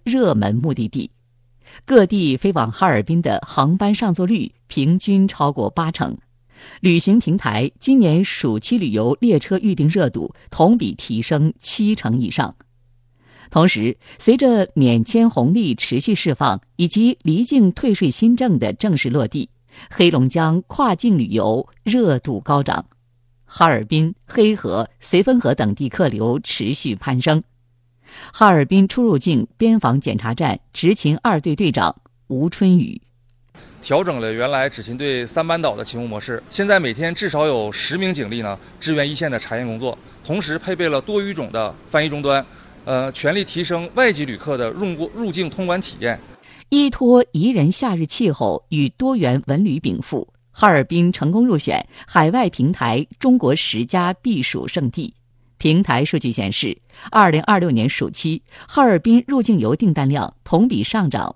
热门目的地。各地飞往哈尔滨的航班上座率平均超过80%，旅行平台今年暑期旅游列车预订热度同比提升70%以上。同时，随着免签红利持续释放以及离境退税新政的正式落地，黑龙江跨境旅游热度高涨，哈尔滨、黑河、绥芬河等地客流持续攀升。哈尔滨出入境边防检查站执勤2队队长吴春雨： 调整了原来执勤队3班倒的勤务模式，现在每天至少有10名警力支援一线的查验工作，同时配备了多语种的翻译终端，全力提升外籍旅客的入境通关体验。 依托宜人夏日气候与多元文旅禀赋，哈尔滨成功入选海外平台中国10佳避暑胜地。平台数据显示，2026年暑期，哈尔滨入境游订单量同比上涨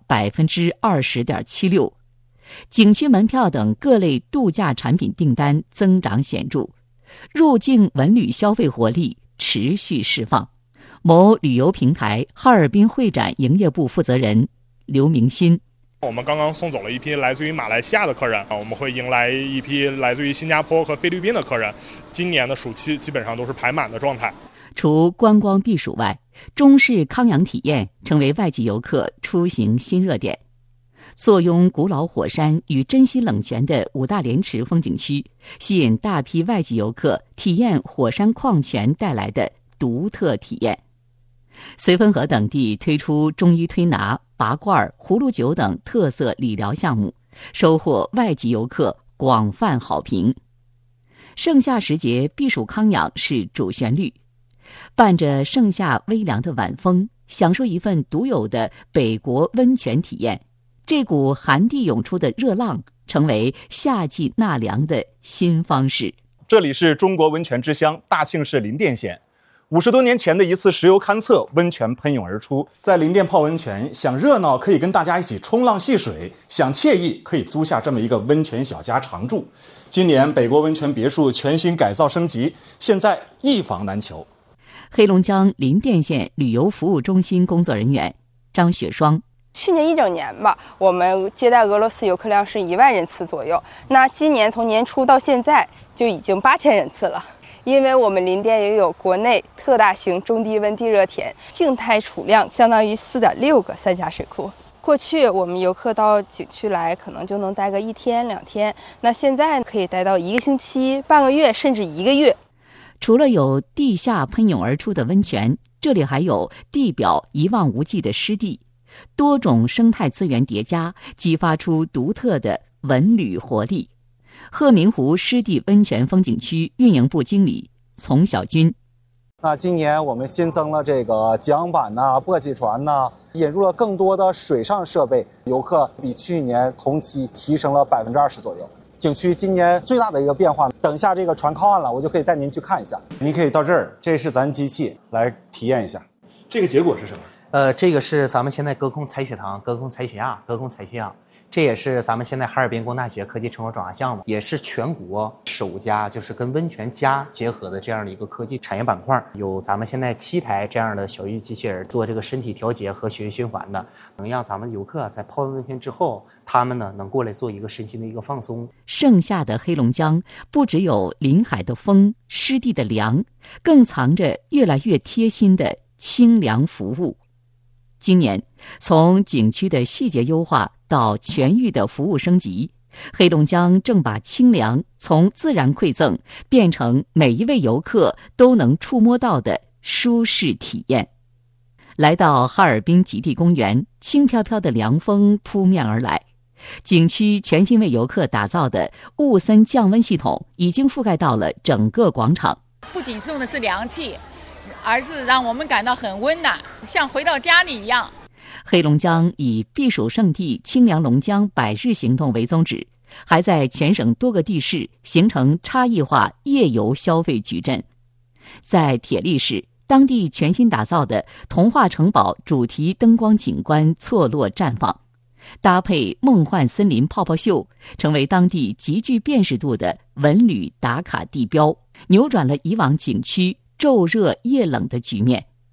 20.76%，景区门票等各类度假产品订单增长显著，入境文旅消费活力持续释放。某旅游平台哈尔滨会展营业部负责人刘明新： 我们刚刚送走了一批来自于马来西亚的客人，我们会迎来一批来自于新加坡和菲律宾的客人。今年的暑期基本上都是排满的状态。 除观光避暑外，中式康养体验成为外籍游客出行新热点。坐拥古老火山与珍稀冷泉的五大连池风景区，吸引大批外籍游客体验火山矿泉带来的独特体验。绥芬河等地推出中医推拿、拔罐、葫芦酒等特色理疗项目，收获外籍游客广泛好评。盛夏时节避暑康养是主旋律，伴着盛夏微凉的晚风，享受一份独有的北国温泉体验。这股寒地涌出的热浪，成为夏季纳凉的新方式。 这里是中国温泉之乡大庆市林甸县。50多年前的一次石油勘测，温泉喷涌而出。 在林甸泡温泉，想热闹可以跟大家一起冲浪戏水，想惬意可以租下这么一个温泉小家常住。今年北国温泉别墅全新改造升级，现在一房难求。 黑龙江林甸县旅游服务中心工作人员张雪霜： 去年一整年吧，我们接待俄罗斯游客量是1万人次左右。那今年从年初到现在就已经8000人次了。因为我们林甸也有国内特大型中低温地热田，静态储量相当于4.6个3家水库。过去我们游客到景区来可能就能待个1天2天，那现在可以待到1个星期、半个月甚至1个月。 除了有地下喷涌而出的温泉，这里还有地表一望无际的湿地，多种生态资源叠加，激发出独特的文旅活力。鹤鸣湖湿地温泉风景区运营部经理丛小军： 今年我们新增了这个桨板簸箕船引入了更多的水上设备，游客比去年同期提升了20%左右。景区今年最大的一个变化，等一下这个船靠岸了，我就可以带您去看一下。您可以到这儿，这是咱机器来体验一下。 这个结果是什么？ 这个是咱们现在隔空采血糖、隔空采血压、隔空采血氧。这也是咱们现在哈尔滨工大学科技成果转化项目，也是全国首家就是跟温泉加结合的这样的一个科技产业板块。有咱们现在7台这样的小玉机器人做这个身体调节和血液循环的，能让咱们游客在泡完温泉之后，他们呢能过来做一个身心的一个放松。 盛夏的黑龙江不只有临海的风、湿地的凉，更藏着越来越贴心的清凉服务。今年，从景区的细节优化到全域的服务升级，黑龙江正把清凉从自然馈赠变成每一位游客都能触摸到的舒适体验。来到哈尔滨极地公园，轻飘飘的凉风扑面而来。景区全新为游客打造的雾森降温系统已经覆盖到了整个广场。 不仅送的是凉气，而是让我们感到很温暖，像回到家里一样。 黑龙江以避暑胜地清凉龙江100日行动为宗旨，还在全省多个地市形成差异化夜游消费矩阵。在铁力市，当地全新打造的童话城堡主题灯光景观错落绽放，搭配梦幻森林泡泡秀，成为当地极具辨识度的文旅打卡地标，扭转了以往景区昼热夜冷的局面。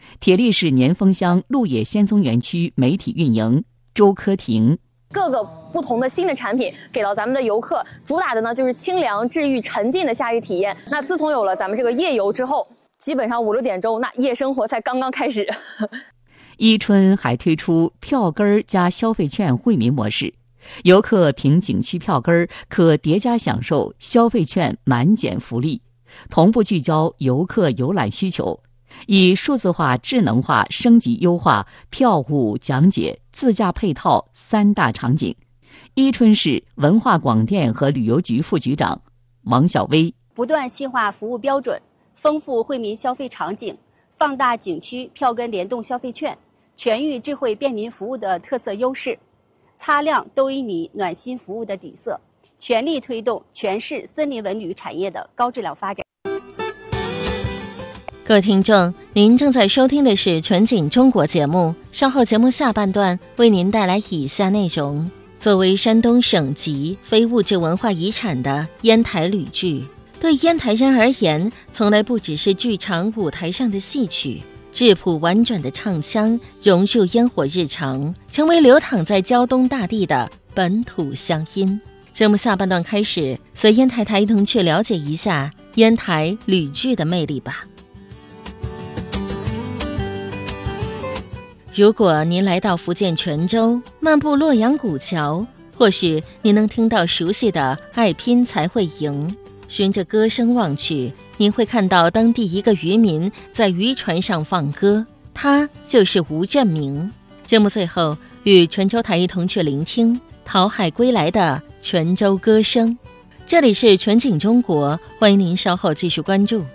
铁力市年丰乡鹿野仙踪园区媒体运营周科婷。 各个不同的新的产品给到咱们的游客，主打的呢就是清凉、治愈、沉浸的夏日体验。那自从有了咱们这个夜游之后，基本上5、6点钟，那夜生活才刚刚开始。 伊春还推出票根加消费券惠民模式，游客凭景区票根可叠加享受消费券满减福利，同步聚焦游客游览需求，以数字化、智能化升级优化票务讲解、自驾配套3大场景。伊春市文化广电和旅游局副局长王小薇： 不断细化服务标准，丰富惠民消费场景，放大景区票根联动消费券、全域智慧便民服务的特色优势，擦亮都伊尼暖心服务的底色，全力推动全市森林文旅产业的高质量发展。 各位听众，您正在收听的是全景中国节目，稍后节目下半段为您带来以下内容。作为山东省级非物质文化遗产的烟台吕剧，对烟台人而言，从来不只是剧场舞台上的戏曲，质朴婉转的唱腔融入烟火日常，成为流淌在胶东大地的本土乡音。节目下半段开始，随烟台台一同去了解一下烟台吕剧的魅力吧。如果您来到福建泉州，漫步洛阳古桥，或许您能听到熟悉的爱拼才会赢。循着歌声望去，您会看到当地一个渔民在渔船上放歌，他就是吴振明。节目最后，与泉州台一同去聆听讨海归来的泉州歌声。这里是全景中国，欢迎您稍后继续关注。